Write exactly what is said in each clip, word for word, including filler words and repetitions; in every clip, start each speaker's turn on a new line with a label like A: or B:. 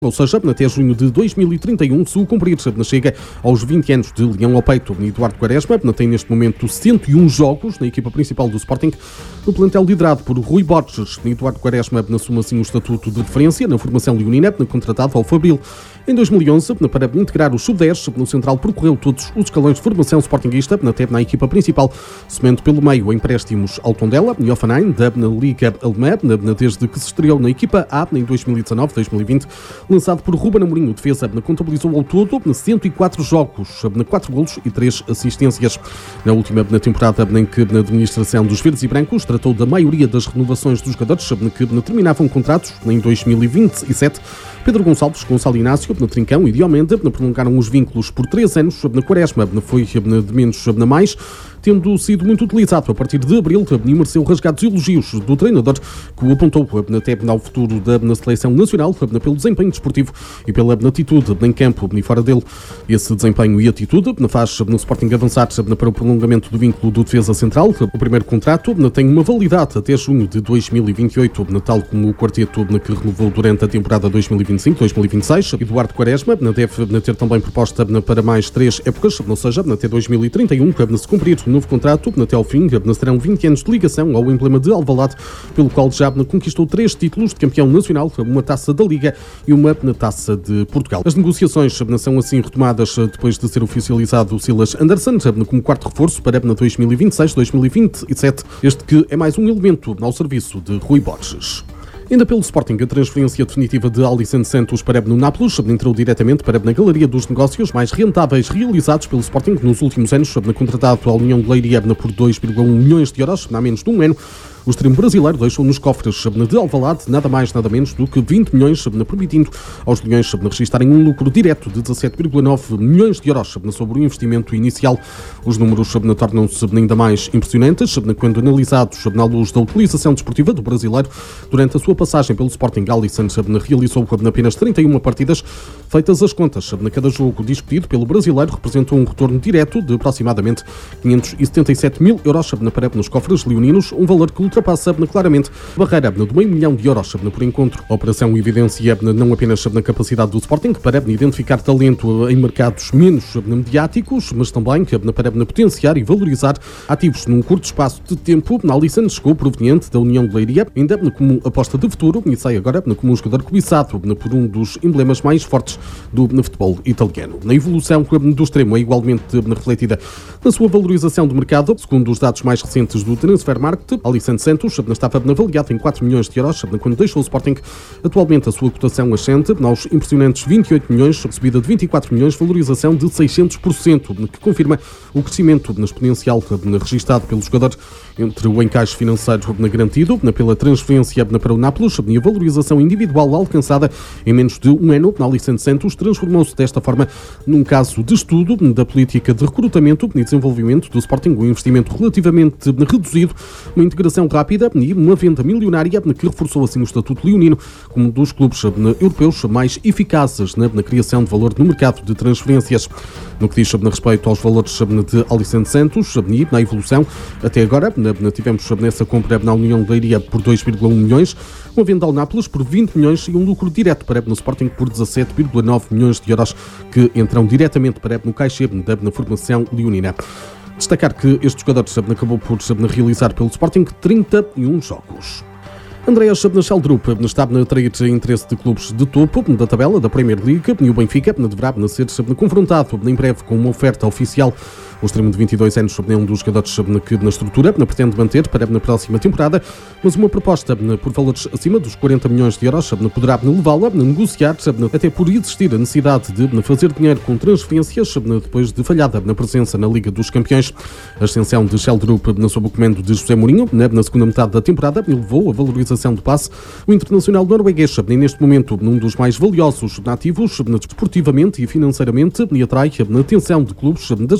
A: Ou seja, até junho de dois mil e trinta e um, se o cumprir, chega aos vinte anos de Leão ao peito. Eduardo Quaresma tem neste momento cento e um jogos na equipa principal do Sporting, no plantel liderado por Rui Borges. Eduardo Quaresma assume assim o estatuto de referência na formação leonina, contratado ao Fabril em dois mil e onze, para integrar os sub dez. No Central percorreu todos os escalões de formação sportinguista, até na equipa principal, somando pelo meio empréstimos ao Tondela e Hoffenheim, da Liga Alemã, desde que se estreou na equipa A em dois mil e dezanove dois mil e vinte. Lançado por Ruben Amorim, defesa contabilizou ao todo cento e quatro jogos, quatro golos e três assistências. Na última temporada em que a administração dos verdes e brancos tratou da maioria das renovações dos jogadores que terminavam contratos em dois mil e vinte e sete, Pedro Gonçalves, Gonçalo Inácio, na Trincão e Diomende prolongaram os vínculos por três anos. Na Quaresma foi de menos na mais, tendo sido muito utilizado a partir de abril e mereceu rasgados elogios do treinador, que o apontou até ao futuro da seleção nacional pelo desempenho desportivo e pela atitude em campo e fora dele. Esse desempenho e atitude faz no Sporting avançar para o prolongamento do vínculo do defesa central. O primeiro contrato tem uma validade até junho de dois mil e vinte e oito, tal como o quarteto que renovou durante a temporada dois mil e vinte e cinco dois mil e vinte e seis. Eduardo Quaresma deve ter também proposta para mais três épocas, ou seja, até dois mil e trinta e um, se cumprir o novo contrato até ao fim. Serão vinte anos de ligação ao emblema de Alvalade, pelo qual já conquistou três títulos de campeão nacional, uma taça da Liga e uma taça de Portugal. As negociações são assim retomadas depois de ser oficializado o Silas Anderson como quarto reforço para dois mil e vinte e seis dois mil e vinte e sete, este que é mais um elemento ao serviço de Rui Borges. Ainda pelo Sporting, a transferência definitiva de Alisson Santos para no Nápoles entrou diretamente para na galeria dos negócios mais rentáveis realizados pelo Sporting nos últimos anos, contratado à União de Leiria por dois vírgula um milhões de euros há menos de um ano. O extremo brasileiro deixou nos cofres de Alvalade nada mais nada menos do que vinte milhões, permitindo aos leões registarem um lucro direto de dezassete vírgula nove milhões de euros sobre o investimento inicial. Os números tornam-se ainda mais impressionantes quando analisados na luz da utilização desportiva do brasileiro. Durante a sua passagem pelo Sporting, Alisson realizou apenas trinta e uma partidas. Feitas as contas, cada jogo discutido pelo brasileiro representou um retorno direto de aproximadamente quinhentos e setenta e sete mil euros para nos cofres leoninos, um valor que ultrapassa claramente a barreira de meio milhão de euros por encontro. A operação evidencia não apenas na capacidade do Sporting para identificar talento em mercados menos mediáticos, mas também para potenciar e valorizar ativos num curto espaço de tempo. Alisson chegou proveniente da União de Leiria, ainda como aposta de futuro, e sai agora como um jogador cobiçado por um dos emblemas mais fortes do futebol italiano. Na evolução do extremo é igualmente refletida na sua valorização do mercado. Segundo os dados mais recentes do Transfermarkt, Alisson Santos estava avaliado em quatro milhões de euros quando deixou o Sporting. Atualmente a sua cotação ascende aos impressionantes vinte e oito milhões, subida de vinte e quatro milhões, valorização de seiscentos por cento, que confirma o crescimento exponencial registado pelo jogador entre o encaixe financeiro garantido pela transferência para o Nápoles e a valorização individual alcançada em menos de um ano. Alisson Santos transformou-se desta forma num caso de estudo da política de recrutamento e desenvolvimento do Sporting, um investimento relativamente reduzido, uma integração rápida e uma venda milionária que reforçou assim o estatuto leonino como um dos clubes europeus mais eficazes na, na criação de valor no mercado de transferências. No que diz respeito aos valores de Alisson Santos e na evolução, até agora tivemos nessa compra na União de Leiria por dois vírgula um milhões, uma venda ao Nápoles por vinte milhões e um lucro direto para no Sporting por dezassete vírgula nove milhões de euros que entram diretamente para no caixa na formação leonina. Destacar que este jogador acabou por realizar pelo Sporting trinta e um jogos. Andreas Sheldrup está a atrair interesse de clubes de topo da tabela da Premier League e o Benfica deverá ser confrontado em breve com uma oferta oficial. O extremo de vinte e dois anos é um dos jogadores que na estrutura pretende manter para na próxima temporada, mas uma proposta por valores acima dos quarenta milhões de euros poderá levá-la a negociar, até por existir a necessidade de fazer dinheiro com transferências depois de falhada na presença na Liga dos Campeões. A ascensão de Sheldrup sob o comando de José Mourinho na segunda metade da temporada levou a valorização do passe. O internacional norueguês é neste momento um dos mais valiosos nativos desportivamente e financeiramente e atrai a atenção de clubes das melhores ligas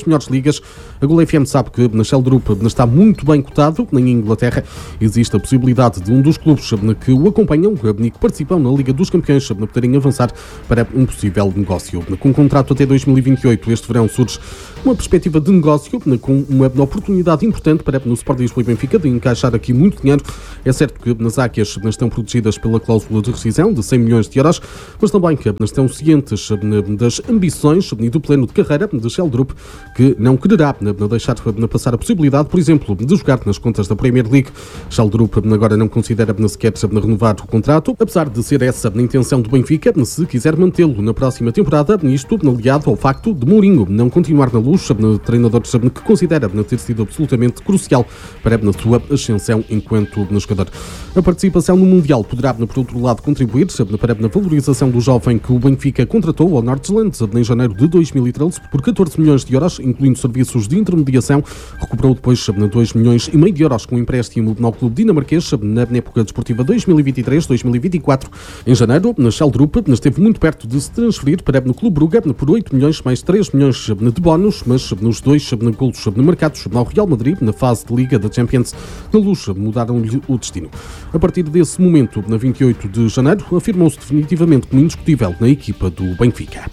A: ligas. A Gol F M sabe que na Shell Group está muito bem cotado. Na Inglaterra existe a possibilidade de um dos clubes que o acompanham e que participam na Liga dos Campeões poderem avançar para um possível negócio. Com um contrato até dois mil e vinte e oito, este verão surge uma perspectiva de negócio com uma oportunidade importante para no Sport Lisboa e Benfica de encaixar aqui muito dinheiro. É certo que nas águias estão protegidas pela cláusula de rescisão de cem milhões de euros, mas também que estão cientes das ambições e do plano de carreira da Shell Group, que não quererá deixar passar a possibilidade, por exemplo, de jogar nas contas da Premier League. Shell Group agora não considera sequer renovar o contrato, apesar de ser essa a intenção do Benfica, se quiser mantê-lo na próxima temporada, isto aliado ao facto de Mourinho não continuar na luz, treinador que considera ter sido absolutamente crucial para a sua ascensão enquanto jogador. A participação no Mundial poderá, por outro lado, contribuir para a valorização do jovem que o Benfica contratou ao Nordsjælland em janeiro de dois mil e treze por catorze milhões de euros, incluindo serviços de intermediação. Recuperou depois dois milhões e meio de euros com um empréstimo no clube dinamarquês na época desportiva dois mil e vinte e três dois mil e vinte e quatro. Em janeiro, na Shell Group, esteve muito perto de se transferir para no Clube Brugge por oito milhões mais três milhões de bónus, mas nos dois golos marcados ao Real Madrid na fase de Liga da Champions, na Luz, mudaram-lhe o destino. A partir desse momento, na vinte e oito de janeiro, afirmou-se definitivamente como indiscutível na equipa do Benfica.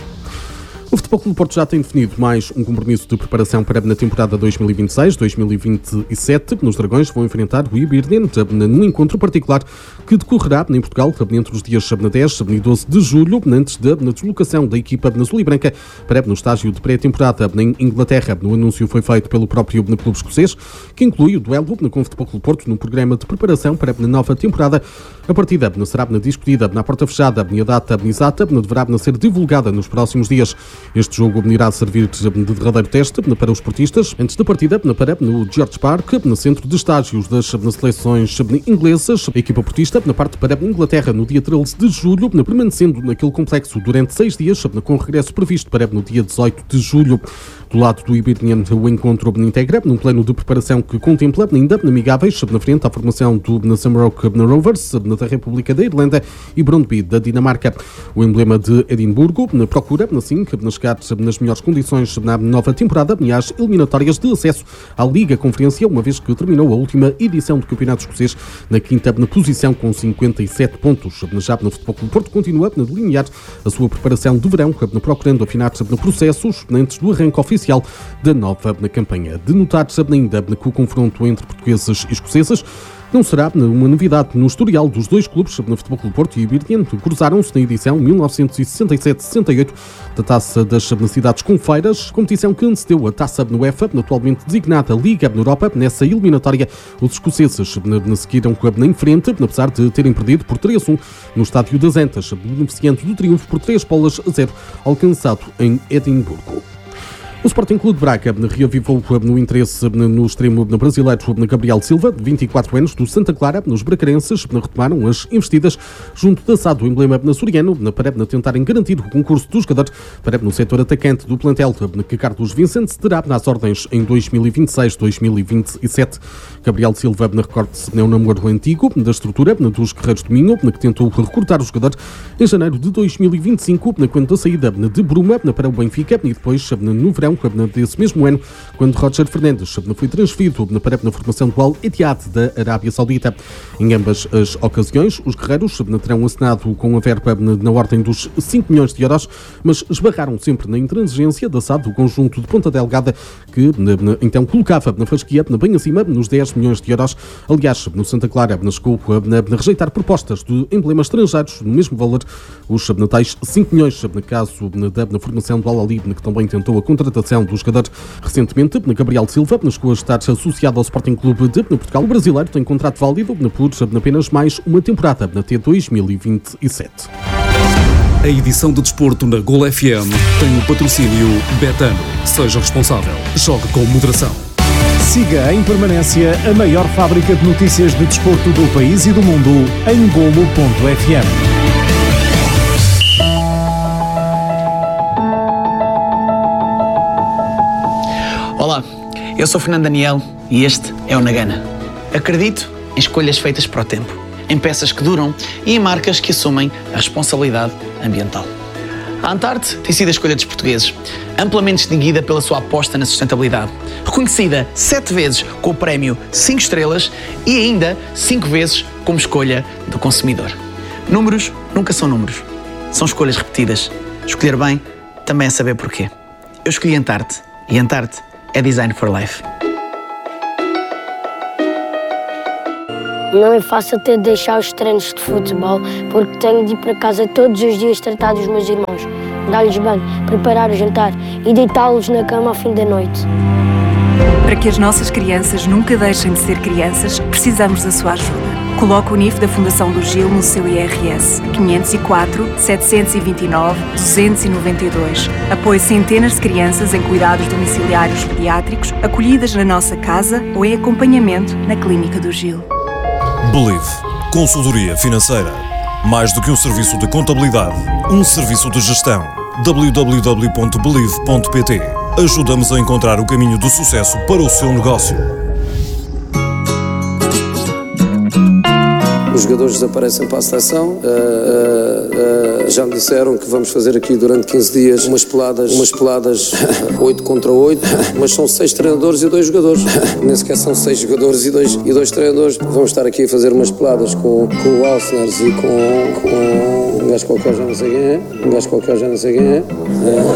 A: O Futebol Clube do Porto já tem definido mais um compromisso de preparação para na temporada dois mil e vinte e seis dois mil e vinte e sete. Os Dragões vão enfrentar o Hibernian num encontro particular que decorrerá em Portugal entre os dias dez e doze de julho, antes da deslocação da equipa azul e branca para no estágio de pré-temporada em Inglaterra. O anúncio foi feito pelo próprio clube escocês, que inclui o duelo com o Futebol Clube do Porto no programa de preparação para a nova temporada. A partida será discutida na porta fechada, a data exata deverá ser divulgada nos próximos dias. Este jogo irá servir de derradeiro teste para os esportistas antes da partida para no George Park, no centro de estágios das seleções inglesas. A equipa portista na parte para a Inglaterra no dia treze de julho, permanecendo naquele complexo durante seis dias, com regresso previsto para no dia dezoito de julho. Do lado do Hibernian, o encontro integra num plano de preparação que contempla ainda amigáveis na frente à formação do Shamrock Rovers da República da Irlanda e Brøndby da Dinamarca. O emblema de Edimburgo procura, assim, chegar nas melhores condições na nova temporada e às eliminatórias de acesso à Liga Conferência, uma vez que terminou a última edição do Campeonato Escocês na quinta posição com cinquenta e sete pontos. Já no Futebol Clube do Porto continua a delinear a sua preparação de verão, procurando afinar processos antes do arranque oficial da nova campanha. De notar ainda que o confronto entre portugueses e escoceses não será uma novidade no historial dos dois clubes. No Futebol Clube do Porto e Hibernian cruzaram-se na edição mil novecentos e sessenta e sete sessenta e oito da Taça das Cidades Confeiras, competição que antecedeu a Taça UEFA, atualmente designada Liga Europa. Nessa eliminatória, os escoceses seguiram em frente, apesar de terem perdido por três a um no Estádio das Antas, beneficiando do triunfo por três bolas a zero, alcançado em Edimburgo. O Sporting Clube de Braga reavivou no interesse no extremo brasileiro Gabriel Silva, de vinte e quatro anos, do Santa Clara. Os bracarenses retomaram as investidas junto da S A D, o emblema açoriano, para tentarem garantir o concurso do jogador para no setor atacante do plantel, que Carlos Vicente terá nas ordens em dois mil e vinte e seis dois mil e vinte e sete. Gabriel Silva, recorde-se, é um namoro antigo da estrutura dos Guerreiros do Minho, que tentou recrutar o jogador em janeiro de dois mil e vinte e cinco, quando da saída de Bruma para o Benfica, e depois no verão desse mesmo ano, quando Roger Fernandes foi transferido para a formação do Al-Ittihad da Arábia Saudita. Em ambas as ocasiões, os guerreiros terão assinado com a verba na ordem dos cinco milhões de euros, mas esbarraram sempre na intransigência da S A D, do conjunto de Ponta Delgada, que então colocava na fasquia bem acima nos dez milhões de euros. Aliás, no Santa Clara chegou a rejeitar propostas de emblemas estrangeiros no mesmo valor, os tais cinco milhões, no caso da formação do Al-Ahly, que também tentou a contratação do jogador recentemente. Gabriel Silva chegou a estar associado ao Sporting Clube de Portugal. O brasileiro tem contrato válido por apenas mais uma temporada até dois mil e vinte e sete.
B: A edição de desporto na Gol F M tem o patrocínio Betano. Seja responsável. Jogue com moderação.
C: Siga em permanência a maior fábrica de notícias de desporto do país e do mundo em golo ponto f m.
D: Olá, eu sou Fernando Daniel e este é o Nagana. Acredito em escolhas feitas para o tempo, em peças que duram e em marcas que assumem a responsabilidade ambiental. A Antarte tem sido a escolha dos portugueses, amplamente distinguida pela sua aposta na sustentabilidade. Reconhecida sete vezes com o prémio cinco estrelas e ainda cinco vezes como escolha do consumidor. Números nunca são números, são escolhas repetidas. Escolher bem também é saber porquê. Eu escolhi Antarte e Antarte é Design for Life.
E: Não é fácil ter de deixar os treinos de futebol, porque tenho de ir para casa todos os dias tratar dos meus irmãos, dar-lhes banho, preparar o jantar e deitá-los na cama ao fim da noite.
F: Para que as nossas crianças nunca deixem de ser crianças, precisamos da sua ajuda. Coloque o N I F da Fundação do Gil no seu I R S. quinhentos e quatro, setecentos e vinte e nove, duzentos e noventa e dois. Apoie centenas de crianças em cuidados domiciliários pediátricos, acolhidas na nossa casa ou em acompanhamento na Clínica do Gil.
G: Believe. Consultoria financeira. Mais do que um serviço de contabilidade, um serviço de gestão. w w w ponto believe ponto p t. Ajuda-nos a encontrar o caminho do sucesso para o seu negócio.
H: Os jogadores desaparecem para a seleção. Uh, uh, uh, já me disseram que vamos fazer aqui durante quinze dias umas peladas, umas peladas oito contra oito, mas são seis treinadores e dois jogadores. Nem sequer são seis jogadores e dois, e dois treinadores. Vamos estar aqui a fazer umas peladas com, com o Alcenars e com, com um gajo qualquer, já não sei quem é. Um gajo qualquer, já não sei quem é. Uh,